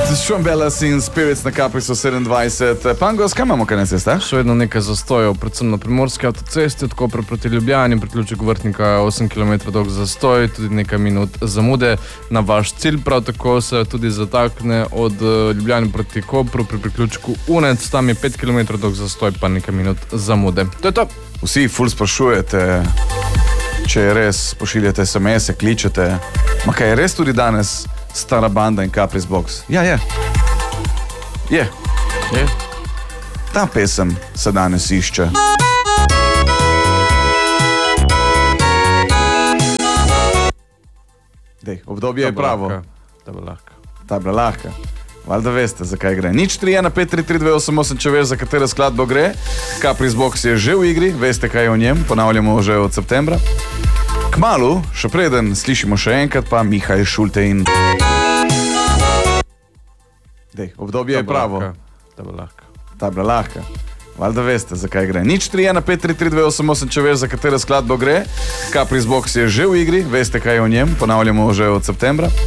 Sean Bellas in Spirits na Caprisu 27. Pangos, kaj imamo konec ceste? Še vedno nekaj zastojev, predvsem na primorski avtocesti, od Kopra proti Ljubljani, priključek Vrhnika 8 km dolg zastoj, tudi nekaj minut zamude na vaš cilj. Prav tako se tudi zatakne od Ljubljane proti Kopru pri priključku Unec, tam je 5 km dolg zastoj, pa nekaj minut zamude. To je to. Vsi ful sprašujete, če je res, pošiljate SMS-e, kličete. Ma kaj je res tudi danes Stara banda in Capris Box? Ja, je. Je. Ta pesem se danes išče. Dej, obdobje je pravo. Ta je bila lahka. Valjda veste, zakaj gre. Nič 3-1-5-3-3-2-8-8, če veš, za katero skladbo gre. Capris Box je že v igri, veste, kaj je o njem, ponavljamo že od septembra. Kmalu, še preden slišimo še enkrat, pa Mihael Schulte in... Dej, obdobje je pravo. Ta je bila lahka. Valjda veste, zakaj gre. Nič 3-1-5-3-3-2-8-8, če veš, za katero skladbo gre. Capris Box je že v igri, veste, kaj je o njem, ponavljamo že od septembra.